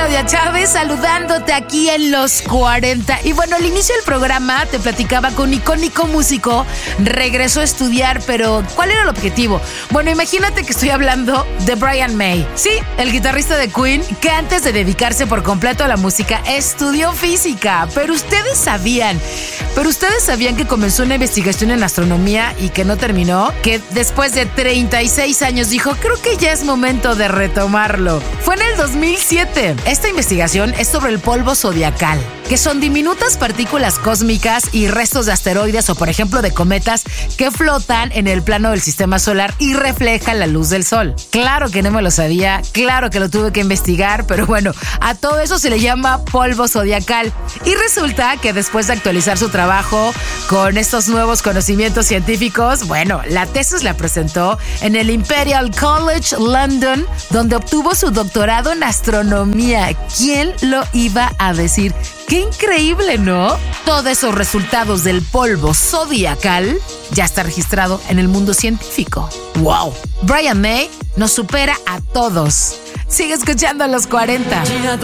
Claudia Chávez saludándote aquí en Los 40. Y bueno, al inicio del programa te platicaba que un icónico músico regresó a estudiar, pero ¿cuál era el objetivo? Bueno, imagínate que estoy hablando de Brian May. Sí, el guitarrista de Queen, que antes de dedicarse por completo a la música estudió física. Pero ustedes sabían que comenzó una investigación en astronomía y que no terminó, que después de 36 años dijo, creo que ya es momento de retomarlo. Fue en el 2007. Esta investigación es sobre el polvo zodiacal, que son diminutas partículas cósmicas y restos de asteroides o, por ejemplo, de cometas que flotan en el plano del sistema solar y reflejan la luz del sol. Claro que no me lo sabía, claro que lo tuve que investigar, pero bueno, a todo eso se le llama polvo zodiacal. Y resulta que después de actualizar su trabajo con estos nuevos conocimientos científicos, bueno, la tesis la presentó en el Imperial College London, donde obtuvo su doctorado en astronomía. ¿Quién lo iba a decir? ¡Qué increíble!, ¿no? Todos esos resultados del polvo zodiacal ya está registrado en el mundo científico. ¡Wow! Brian May nos supera a todos. Sigue escuchando Los 40.